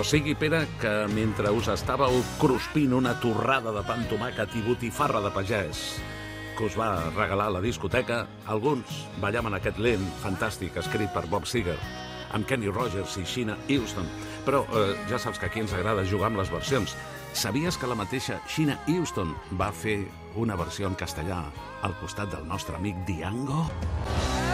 O sigui, Pere, que mentre us estàveu cruspint una torrada de pa amb tomàquet i botifarra de pagès que us va regalar la discoteca, alguns ballaven aquest lent fantàstic escrit per Bob Seger, amb Kenny Rogers i Sheena Easton. Però ja saps que aquí ens agrada jugar amb les versions. Sabies que la mateixa Sheena Easton va fer una versió en castellà al costat del nostre amic Diango?